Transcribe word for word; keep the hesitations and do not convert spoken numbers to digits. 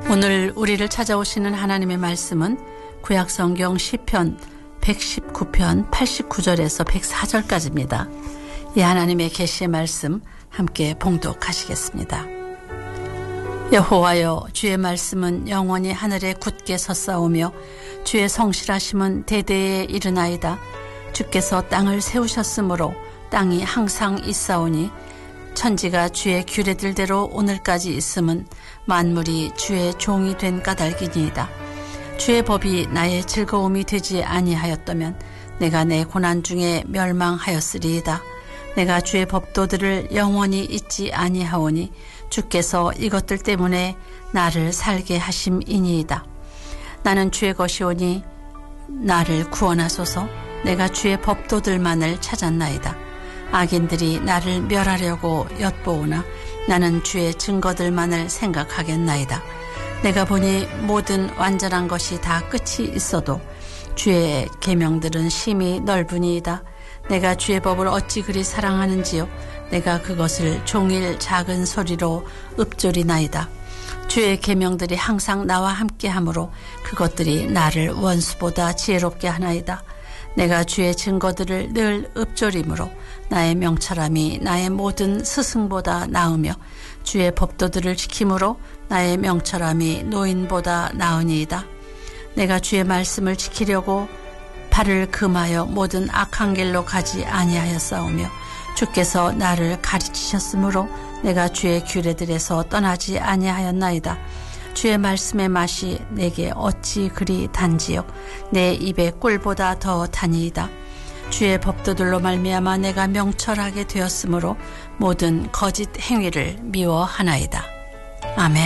오늘 우리를 찾아오시는 하나님의 말씀은 구약성경 시편 백십구 편 팔십구 절에서 백사 절까지입니다. 이 하나님의 계시의 말씀 함께 봉독하시겠습니다. 여호와여, 주의 말씀은 영원히 하늘에 굳게 섰사오며 주의 성실하심은 대대에 이르나이다. 주께서 땅을 세우셨으므로 땅이 항상 있사오니 천지가 주의 규례들대로 오늘까지 있음은 만물이 주의 종이 된 까닭이니이다. 주의 법이 나의 즐거움이 되지 아니하였다면 내가 내 고난 중에 멸망하였으리이다. 내가 주의 법도들을 영원히 잊지 아니하오니 주께서 이것들 때문에 나를 살게 하심이니이다. 나는 주의 것이오니 나를 구원하소서. 내가 주의 법도들만을 찾았나이다. 악인들이 나를 멸하려고 엿보오나 나는 주의 증거들만을 생각하겠나이다. 내가 보니 모든 완전한 것이 다 끝이 있어도 주의 계명들은 심히 넓으니이다. 내가 주의 법을 어찌 그리 사랑하는지요. 내가 그것을 종일 작은 소리로 읊조리나이다. 주의 계명들이 항상 나와 함께하므로 그것들이 나를 원수보다 지혜롭게 하나이다. 내가 주의 증거들을 늘 읊조림으로 나의 명철함이 나의 모든 스승보다 나으며 주의 법도들을 지킴으로 나의 명철함이 노인보다 나으니이다. 내가 주의 말씀을 지키려고 발을 금하여 모든 악한 길로 가지 아니하였사오며 주께서 나를 가르치셨으므로 내가 주의 규례들에서 떠나지 아니하였나이다. 주의 말씀의 맛이 내게 어찌 그리 단지요. 내 입의 꿀보다 더 다니이다. 주의 법도들로 말미암아 내가 명철하게 되었으므로 모든 거짓 행위를 미워하나이다. 아멘.